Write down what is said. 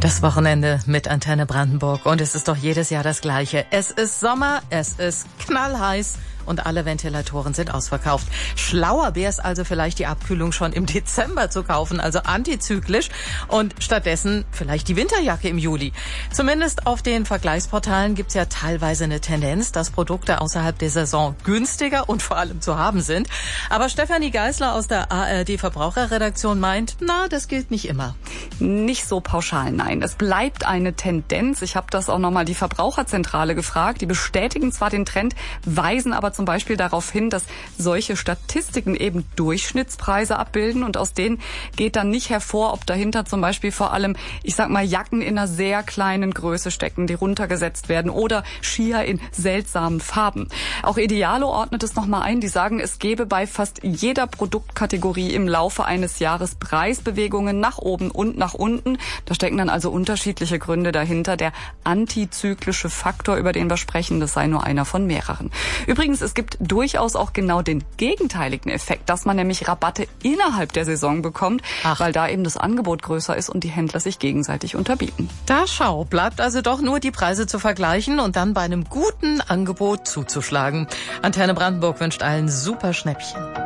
Das Wochenende mit Antenne Brandenburg und es ist doch jedes Jahr das Gleiche. Es ist Sommer, es ist knallheiß und alle Ventilatoren sind ausverkauft. Schlauer wäre es also vielleicht, die Abkühlung schon im Dezember zu kaufen, also antizyklisch, und stattdessen vielleicht die Winterjacke im Juli. Zumindest auf den Vergleichsportalen gibt's ja teilweise eine Tendenz, dass Produkte außerhalb der Saison günstiger und vor allem zu haben sind. Aber Stefanie Geisler aus der ARD Verbraucherredaktion meint, das gilt nicht immer. Nicht so pauschal, nein. Es bleibt eine Tendenz. Ich habe das auch nochmal die Verbraucherzentrale gefragt. Die bestätigen zwar den Trend, weisen aber zum Beispiel darauf hin, dass solche Statistiken eben Durchschnittspreise abbilden und aus denen geht dann nicht hervor, ob dahinter zum Beispiel vor allem, ich sag mal, Jacken in einer sehr kleinen Größe stecken, die runtergesetzt werden, oder Skier in seltsamen Farben. Auch Idealo ordnet es nochmal ein. Die sagen, es gebe bei fast jeder Produktkategorie im Laufe eines Jahres Preisbewegungen nach oben und nach unten. Da stecken dann also unterschiedliche Gründe dahinter. Der antizyklische Faktor, über den wir sprechen, das sei nur einer von mehreren. Übrigens, es gibt durchaus auch genau den gegenteiligen Effekt, dass man nämlich Rabatte innerhalb der Saison bekommt, weil da eben das Angebot größer ist und die Händler sich gegenseitig unterbieten. Da schau, bleibt also doch nur die Preise zu vergleichen und dann bei einem guten Angebot zuzuschlagen. Antenne Brandenburg wünscht allen super Schnäppchen.